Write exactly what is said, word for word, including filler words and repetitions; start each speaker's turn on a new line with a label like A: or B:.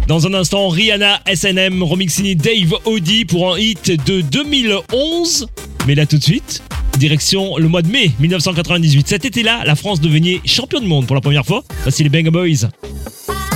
A: Dans un instant, Rihanna, S N M, remixini Dave Audi pour un hit de deux mille onze. Mais là tout de suite, direction le mois de mai dix-neuf cent quatre-vingt-dix-huit. Cet été-là, la France devenait champion du monde pour la première fois. Voici les Banger Boys.